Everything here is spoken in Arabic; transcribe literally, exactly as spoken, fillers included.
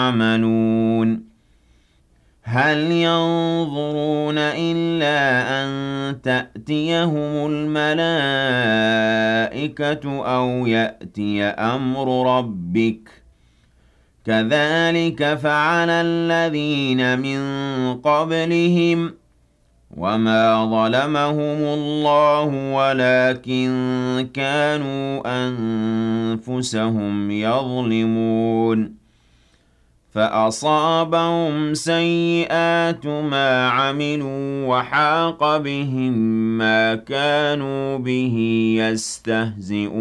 يعملون هل ينظرون إلا أن تأتيهم الملائكة أو يأتي أمر ربك كذلك فعل الذين من قبلهم وما ظلمهم الله ولكن كانوا أنفسهم يظلمون فأصابهم سيئات ما عملوا وحاق بهم ما كانوا به يستهزئون